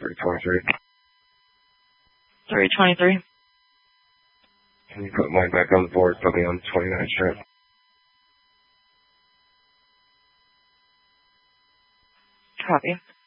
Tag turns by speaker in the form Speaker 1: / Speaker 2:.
Speaker 1: 323.
Speaker 2: 323.
Speaker 1: Can you put Mike back on the board? Put me on 29 strip.
Speaker 2: Copy.